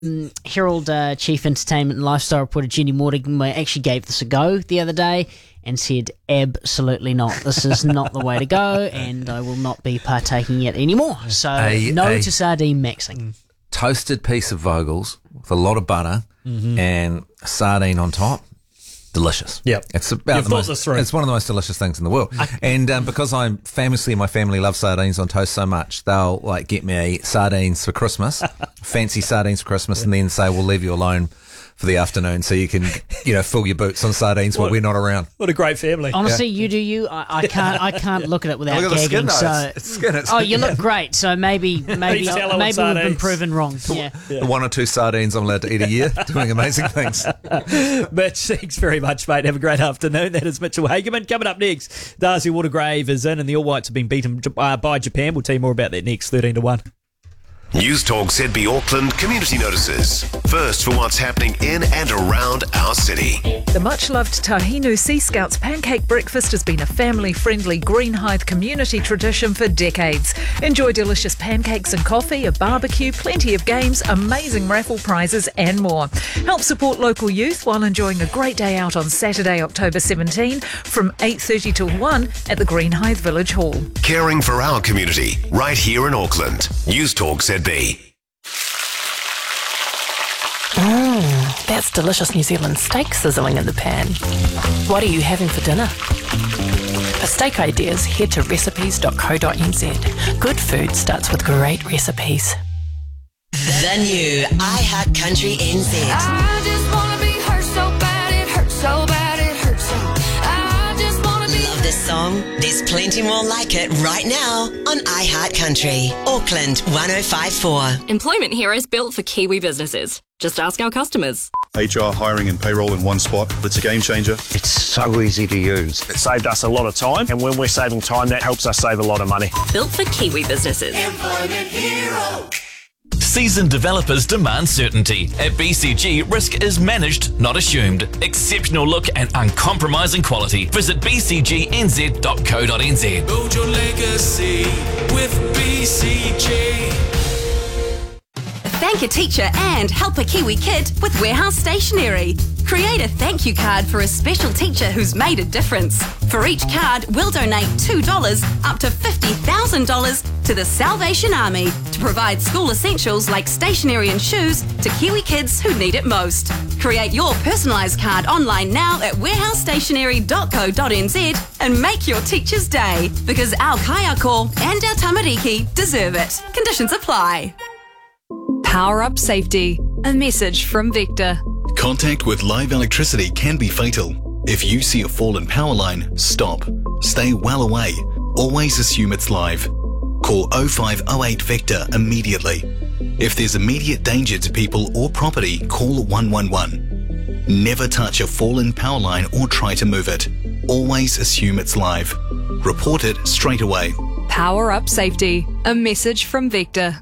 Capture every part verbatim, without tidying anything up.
Um, Herald uh, Chief Entertainment and Lifestyle reporter Jenny Mortimer actually gave this a go the other day and said, absolutely not. This is not the way to go, and I will not be partaking it anymore. So A- no a- to sardine maxing. Toasted piece of Vogels with a lot of butter Mm-hmm. and sardine on top. Delicious. Yep. It's about You've the thought most, this through. It's one of the most delicious things in the world. and um, because I'm famously, my family love sardines on toast so much, they'll like get me sardines for Christmas, fancy sardines for Christmas, and then say we'll leave you alone for the afternoon so you can, you know, fill your boots on sardines while What- we're not around. What a great family. Honestly, you do you. I, I can't. I can't look at it without Look at the gagging. skin, though. so, It's- it's skin, it's- oh, you look great. So maybe, maybe, He's tallow and maybe we've been sardines. proven wrong. Yeah. The one or two sardines I'm allowed to eat a year, doing amazing things. Mitch, thanks very much, mate. Have a great afternoon. That is Mitchell Hagerman. Coming up next, Darcy Watergrave is in, and the All Whites have been beaten uh, by Japan. We'll tell you more about that next, thirteen to one. News Talk Z B Auckland community notices. First for what's happening in and around our city. The much-loved Tahinu Sea Scouts pancake breakfast has been a family-friendly Green Hive community tradition for decades. Enjoy delicious pancakes and coffee, a barbecue, plenty of games, amazing raffle prizes and more. Help support local youth while enjoying a great day out on Saturday, October seventeenth from eight thirty till one at the Green Hive Village Hall. Caring for our community right here in Auckland. News Talk Z B. Mmm, that's delicious New Zealand steak sizzling in the pan. What are you having for dinner? For steak ideas, head to recipes dot co dot n z. Good food starts with great recipes. The new iHeart Country N Z. I just wanna be hurt so bad, it hurts so bad, it hurts so. I just wanna be. Love this song? There's plenty more like it right now on iHeart Country. Auckland one oh five point four. Employment here is built for Kiwi businesses. Just ask our customers. H R, hiring and payroll in one spot. It's a game changer. It's so easy to use. It saved us a lot of time, and when we're saving time, that helps us save a lot of money. Built for Kiwi businesses. Employment hero. Seasoned developers demand certainty. At B C G, risk is managed, not assumed. Exceptional look and uncompromising quality. Visit b c g n z dot co dot n z. Build your legacy with B C G. Thank a teacher and help a Kiwi kid with Warehouse Stationery. Create a thank you card for a special teacher who's made a difference. For each card, we'll donate two dollars up to fifty thousand dollars to the Salvation Army to provide school essentials like stationery and shoes to Kiwi kids who need it most. Create your personalised card online now at warehouse stationery dot co dot n z and make your teacher's day, because our kaiako and our tamariki deserve it. Conditions apply. Power up safety. A message from Vector. Contact with live electricity can be fatal. If you see a fallen power line, stop. Stay well away. Always assume it's live. Call oh five oh eight Vector immediately. If there's immediate danger to people or property, call one one one. Never touch a fallen power line or try to move it. Always assume it's live. Report it straight away. Power up safety. A message from Vector.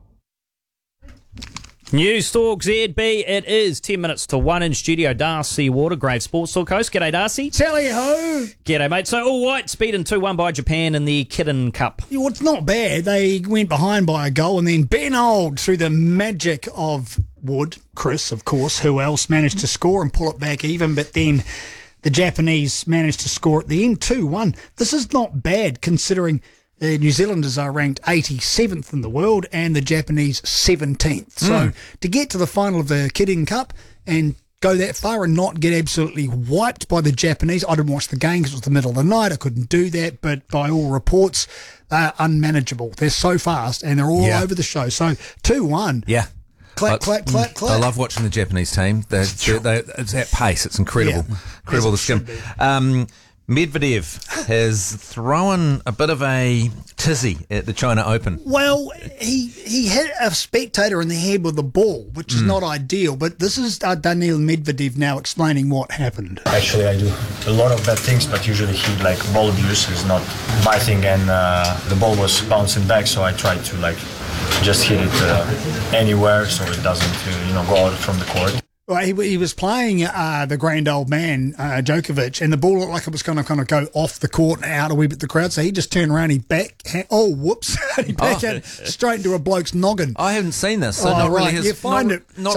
News Talk Z B, it is ten minutes to one in studio. Darcy Watergrave, Sports Talk host. G'day, Darcy. Tally ho. G'day, mate. So, All Whites beaten two one by Japan in the Kirin Cup. Yeah, well, it's not bad. They went behind by a goal, and then Ben Old, through the magic of Wood, Chris, of course, who else, managed to score and pull it back even, but then the Japanese managed to score at the end, two one. This is not bad, considering the New Zealanders are ranked eighty-seventh in the world and the Japanese seventeenth. So Mm. to get to the final of the Kirin Cup and go that far and not get absolutely wiped by the Japanese, I didn't watch the game because it was the middle of the night. I couldn't do that, but by all reports, they're unmanageable. They're so fast and they're all Yeah. over the show. So two one. Yeah. Clap, I, clap, clap, clap. I love watching the Japanese team. They're, they're, they're, it's at pace. It's incredible. Yeah. Incredible, the As it skim. should be. Um, Medvedev has thrown a bit of a tizzy at the China Open. Well, he he hit a spectator in the head with a ball, which is Mm. not ideal. But this is uh, Daniil Medvedev now explaining what happened. Actually, I do a lot of bad things, but usually he like ball abuse is not my thing, and uh, the ball was bouncing back, so I tried to like just hit it uh, anywhere so it doesn't uh, you know go out from the court. Well, he, he was playing uh, the grand old man, uh, Djokovic, and the ball looked like it was going to kind of go off the court and out a wee bit the crowd. So he just turned around, he back, oh, whoops, he backhanded Oh. straight into a bloke's noggin. I haven't seen this, so Oh, not really right. his. You find not, it- not